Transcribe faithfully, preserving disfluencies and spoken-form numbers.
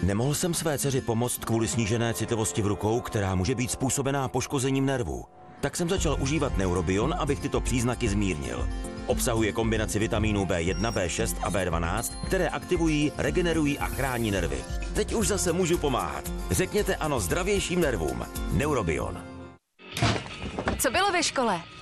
Nemohl jsem své dceři pomoct kvůli snížené citlivosti v rukou, která může být způsobená poškozením nervů. Tak jsem začal užívat Neurobion, abych tyto příznaky zmírnil. Obsahuje kombinaci vitamínů B jedna, B šest a B dvanáct, které aktivují, regenerují a chrání nervy. Teď už zase můžu pomáhat. Řekněte ano zdravějším nervům. Neurobion. Co bylo ve škole?